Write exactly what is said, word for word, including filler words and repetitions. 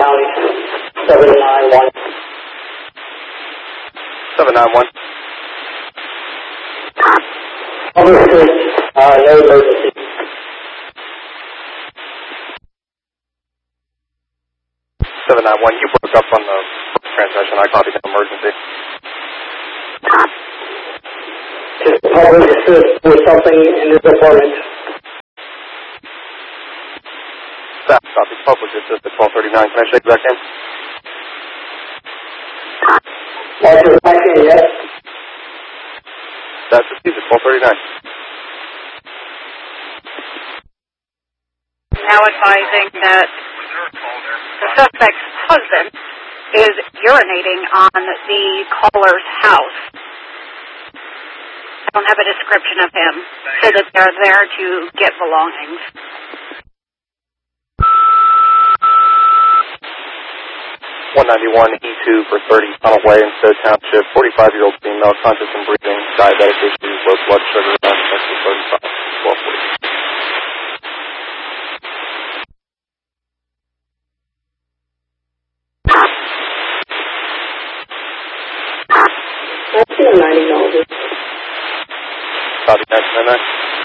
ground, seven nine one. seven nine one. Understood, uh, no emergency. seven nine one, you broke up on the transmission. I copied an emergency. Just public assist with something in this apartment. Staff copy, public assist at twelve thirty-nine. Can I check back in? Marshall, back in, yes? That's received at twelve thirty-nine. Now advising that the suspect's husband is urinating on the caller's house. I don't have a description of him, so that they're there to get belongings. one ninety-one E two for thirty Tunnel Way in Stowe Township. forty-five-year-old female, conscious and breathing, diabetic issues, low blood sugar, non-sexual thirty-five, twelve forty. I see a ninety dollars. Copy, nine nine nine.